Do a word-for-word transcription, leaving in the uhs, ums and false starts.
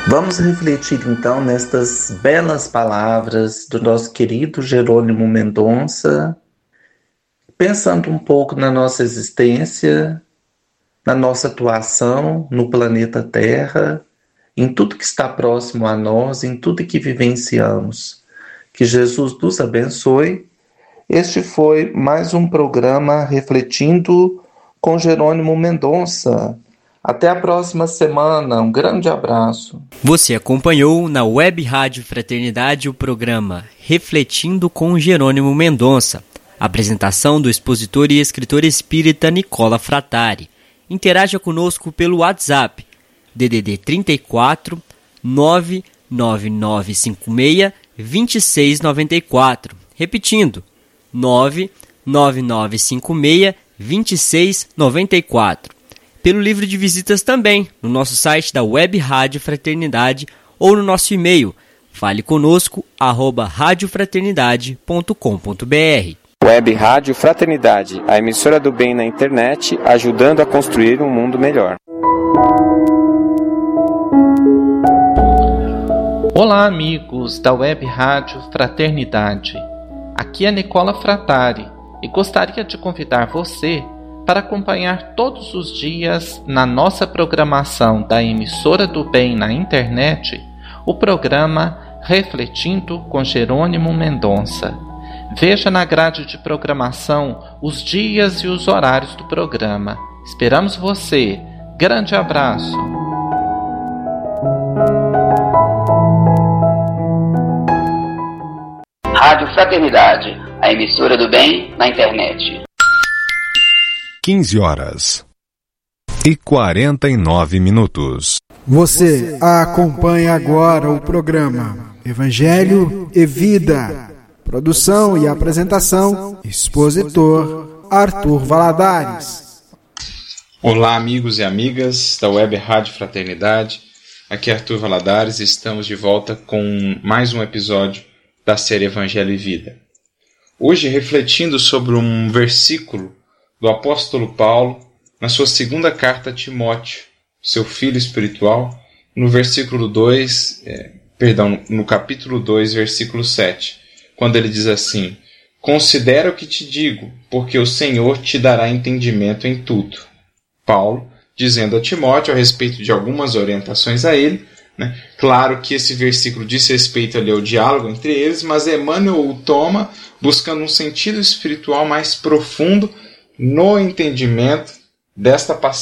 Vamos refletir então nestas belas palavras do nosso querido Jerônimo Mendonça, pensando um pouco na nossa existência, na nossa atuação no planeta Terra, em tudo que está próximo a nós, em tudo que vivenciamos. Que Jesus nos abençoe. Este foi mais um programa Refletindo com Jerônimo Mendonça. Até a próxima semana. Um grande abraço. Você acompanhou na Web Rádio Fraternidade o programa Refletindo com Jerônimo Mendonça. Apresentação do expositor e escritor espírita Nicola Frattari. Interaja conosco pelo WhatsApp D D D trinta e quatro, nove nove nove cinco seis, dois seis nove quatro. Repetindo, nove nove nove cinco seis, dois seis nove quatro. Pelo livro de visitas também, no nosso site da Web Rádio Fraternidade ou no nosso e-mail, fale conosco, arroba radiofraternidade ponto com ponto br. Web Rádio Fraternidade, a emissora do bem na internet, ajudando a construir um mundo melhor. Olá, amigos da Web Rádio Fraternidade. Aqui é Nicola Frattari e gostaria de convidar você para acompanhar todos os dias na nossa programação da emissora do bem na internet o programa Refletindo com Jerônimo Mendonça. Veja na grade de programação os dias e os horários do programa. Esperamos você. Grande abraço. Rádio Fraternidade, a emissora do bem na internet. quinze horas e quarenta e nove minutos. Você acompanha agora o programa Evangelho e Vida. Produção e apresentação, expositor Arthur Valadares. Olá, amigos e amigas da Web Rádio Fraternidade. Aqui é Arthur Valadares e estamos de volta com mais um episódio da série Evangelho e Vida. Hoje refletindo sobre um versículo do apóstolo Paulo na sua segunda carta a Timóteo, seu filho espiritual, no versículo dois, é, perdão, no capítulo dois, versículo sete, quando ele diz assim: considera o que te digo, porque o Senhor te dará entendimento em tudo. Paulo, dizendo a Timóteo a respeito de algumas orientações a ele, né? Claro que esse versículo diz respeito ali ao diálogo entre eles, mas Emmanuel o toma buscando um sentido espiritual mais profundo no entendimento desta passagem